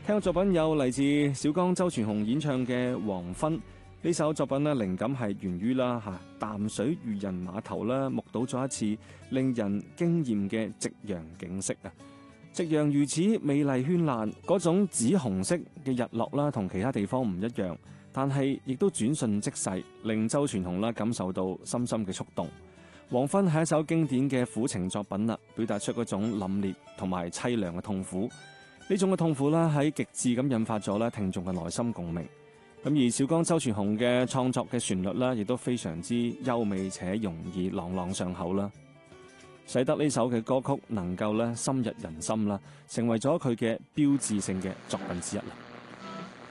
聽嘅作品有嚟自小剛周傳雄演唱嘅《黃昏》。呢首作品咧，靈感係源於淡水漁人碼頭啦，目睹咗一次令人驚豔嘅夕陽景色啊！夕陽如此美麗絢爛，嗰種紫紅色嘅日落啦，同其他地方唔一樣，但係亦都轉瞬即逝，令周傳雄啦感受到深深嘅觸動。《黃昏》係一首經典嘅苦情作品啦，表達出嗰種凜冽同埋淒涼嘅痛苦。呢種嘅痛苦啦，喺極致咁引發咗咧聽眾嘅內心共鳴。咁而小剛周傳雄嘅創作嘅旋律啦，亦都非常之優美且容易朗朗上口啦，使得呢首嘅歌曲能夠咧深入人心啦，成為咗佢嘅標誌性嘅作品之一啦。